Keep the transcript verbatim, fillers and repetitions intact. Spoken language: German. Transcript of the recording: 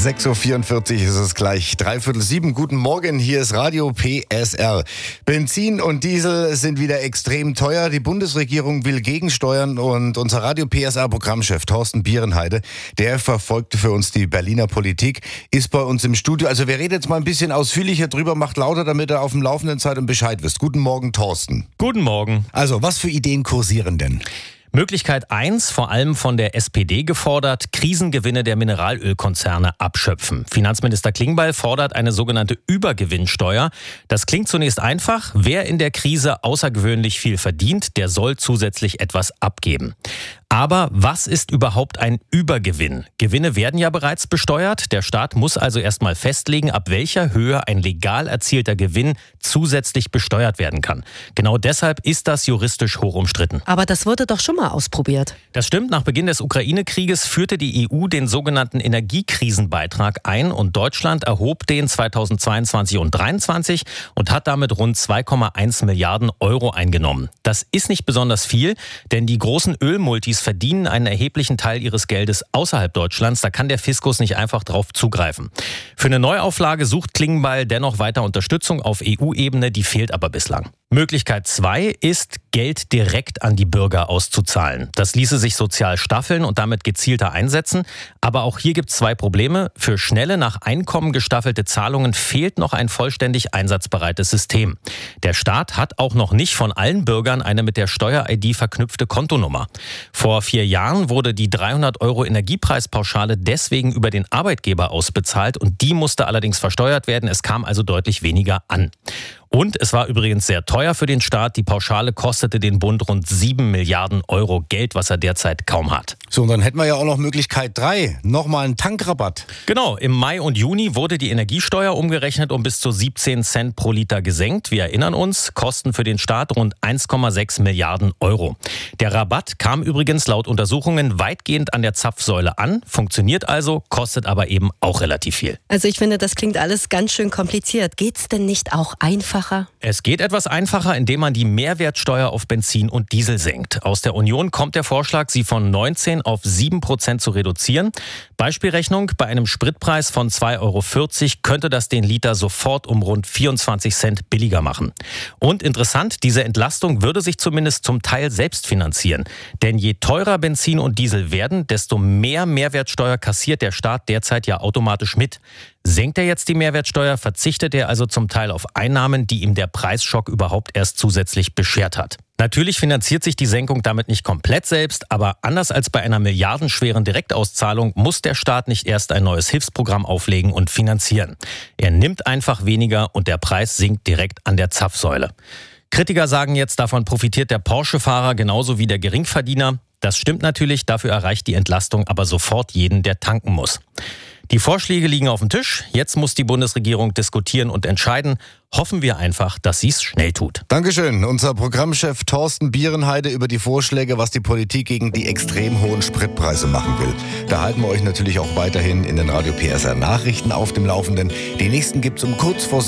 sechs Uhr vierundvierzig ist es gleich, dreiviertel sieben. Guten Morgen, hier ist Radio P S R. Benzin und Diesel sind wieder extrem teuer. Die Bundesregierung will gegensteuern und unser Radio P S R-Programmchef Thorsten Bierenheide, der verfolgt für uns die Berliner Politik, ist bei uns im Studio. Also wir reden jetzt mal ein bisschen ausführlicher drüber, macht lauter, damit ihr auf dem Laufenden seid und Bescheid wisst. Guten Morgen, Thorsten. Guten Morgen. Also, was für Ideen kursieren denn? Möglichkeit eins, vor allem von der S P D gefordert, Krisengewinne der Mineralölkonzerne abschöpfen. Finanzminister Klingbeil fordert eine sogenannte Übergewinnsteuer. Das klingt zunächst einfach. Wer in der Krise außergewöhnlich viel verdient, der soll zusätzlich etwas abgeben. Aber was ist überhaupt ein Übergewinn? Gewinne werden ja bereits besteuert. Der Staat muss also erstmal festlegen, ab welcher Höhe ein legal erzielter Gewinn zusätzlich besteuert werden kann. Genau deshalb ist das juristisch hoch umstritten. Aber das wurde doch schon mal ausprobiert. Das stimmt. Nach Beginn des Ukraine-Krieges führte die E U den sogenannten Energiekrisenbeitrag ein und Deutschland erhob den zweitausendzweiundzwanzig und zweitausenddreiundzwanzig und hat damit rund zwei Komma eins Milliarden Euro eingenommen. Das ist nicht besonders viel, denn die großen Ölmultis verdienen einen erheblichen Teil ihres Geldes außerhalb Deutschlands. Da kann der Fiskus nicht einfach drauf zugreifen. Für eine Neuauflage sucht Klingbeil dennoch weiter Unterstützung auf E U-Ebene, die fehlt aber bislang. Möglichkeit zwei ist, Geld direkt an die Bürger auszuzahlen. Das ließe sich sozial staffeln und damit gezielter einsetzen. Aber auch hier gibt es zwei Probleme. Für schnelle, nach Einkommen gestaffelte Zahlungen fehlt noch ein vollständig einsatzbereites System. Der Staat hat auch noch nicht von allen Bürgern eine mit der Steuer-I D verknüpfte Kontonummer. Vor vier Jahren wurde die dreihundert Euro Energiepreispauschale deswegen über den Arbeitgeber ausbezahlt und die musste allerdings versteuert werden. Es kam also deutlich weniger an. Und es war übrigens sehr teuer für den Staat. Die Pauschale kostete den Bund rund sieben Milliarden Euro Geld, was er derzeit kaum hat. So, und dann hätten wir ja auch noch Möglichkeit drei, nochmal einen Tankrabatt. Genau, im Mai und Juni wurde die Energiesteuer umgerechnet um bis zu siebzehn Cent pro Liter gesenkt. Wir erinnern uns, Kosten für den Staat rund eins Komma sechs Milliarden Euro. Der Rabatt kam übrigens laut Untersuchungen weitgehend an der Zapfsäule an, funktioniert also, kostet aber eben auch relativ viel. Also ich finde, das klingt alles ganz schön kompliziert. Geht's denn nicht auch einfacher? Es geht etwas einfacher, indem man die Mehrwertsteuer auf Benzin und Diesel senkt. Aus der Union kommt der Vorschlag, sie von neunzehn auf sieben Prozent zu reduzieren. Beispielrechnung, bei einem Spritpreis von zwei Euro vierzig könnte das den Liter sofort um rund vierundzwanzig Cent billiger machen. Und interessant, diese Entlastung würde sich zumindest zum Teil selbst finanzieren. Denn je teurer Benzin und Diesel werden, desto mehr Mehrwertsteuer kassiert der Staat derzeit ja automatisch mit. Senkt er jetzt die Mehrwertsteuer, verzichtet er also zum Teil auf Einnahmen, die ihm der Preisschock überhaupt erst zusätzlich beschert hat. Natürlich finanziert sich die Senkung damit nicht komplett selbst, aber anders als bei einer milliardenschweren Direktauszahlung muss der Staat nicht erst ein neues Hilfsprogramm auflegen und finanzieren. Er nimmt einfach weniger und der Preis sinkt direkt an der Zapfsäule. Kritiker sagen jetzt, davon profitiert der Porsche-Fahrer genauso wie der Geringverdiener. Das stimmt natürlich, dafür erreicht die Entlastung aber sofort jeden, der tanken muss. Die Vorschläge liegen auf dem Tisch. Jetzt muss die Bundesregierung diskutieren und entscheiden. Hoffen wir einfach, dass sie es schnell tut. Dankeschön. Unser Programmchef Thorsten Bierenheide über die Vorschläge, was die Politik gegen die extrem hohen Spritpreise machen will. Da halten wir euch natürlich auch weiterhin in den Radio P S R Nachrichten auf dem Laufenden. Die nächsten gibt's um kurz vor